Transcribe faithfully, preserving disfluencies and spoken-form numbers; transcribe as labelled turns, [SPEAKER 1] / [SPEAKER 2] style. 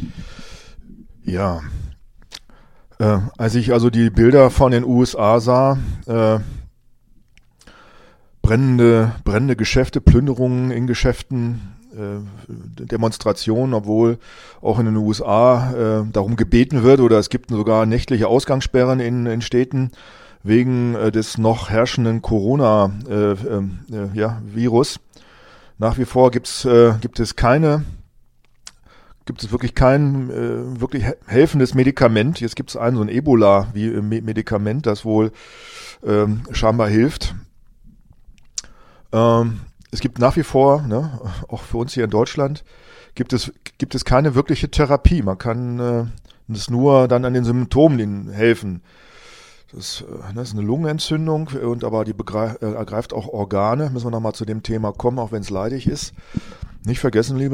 [SPEAKER 1] Ja, äh, als ich also die Bilder von den U S A sah, äh, brennende, brennende Geschäfte, Plünderungen in Geschäften, äh, Demonstrationen, obwohl auch in den U S A äh, darum gebeten wird oder es gibt sogar nächtliche Ausgangssperren in, in Städten wegen äh, des noch herrschenden Corona-Virus. Äh, äh, ja, Virus. Nach wie vor gibt's, äh, gibt es keine gibt es wirklich kein äh, wirklich he- helfendes Medikament. Jetzt gibt es ein so ein Ebola-Medikament, das wohl ähm, scheinbar hilft. Ähm, es gibt nach wie vor, ne, auch für uns hier in Deutschland, gibt es, gibt es keine wirkliche Therapie. Man kann äh, das nur dann an den Symptomen helfen. Das, äh, das ist eine Lungenentzündung und aber die begreif, äh, ergreift auch Organe. Müssen wir nochmal zu dem Thema kommen, auch wenn es leidig ist. Nicht vergessen, liebe